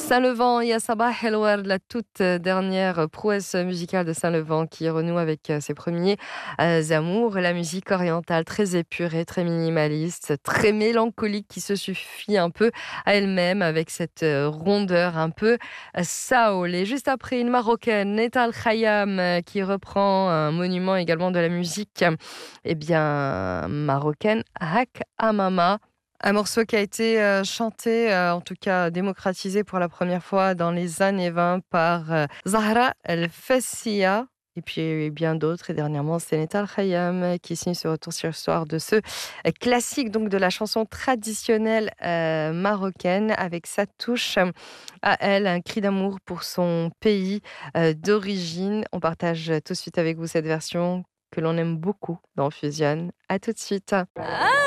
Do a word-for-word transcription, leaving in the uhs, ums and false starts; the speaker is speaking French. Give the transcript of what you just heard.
Saint-Levant, il y a Sabah El Oued, la toute dernière prouesse musicale de Saint-Levant qui renoue avec ses premiers euh, amours. La musique orientale très épurée, très minimaliste, très mélancolique qui se suffit un peu à elle-même avec cette euh, rondeur un peu euh, saoul. Et juste après, une marocaine, Netal Khayam, euh, qui reprend un monument également de la musique eh bien, marocaine, Hak Amama. Un morceau qui a été, heu, chanté, heu, en tout cas démocratisé pour la première fois dans les années vingt par, heu, Zahra El Fessia et puis bien d'autres et dernièrement c'est Netal Khayyam qui signe ce retour sur l'histoire de ce, heu, classique donc de la chanson traditionnelle, heu, marocaine avec sa touche, hem, à elle, un cri d'amour pour son pays, heu, d'origine. On partage tout de suite avec vous cette version que l'on aime beaucoup dans Fusion. À tout de suite.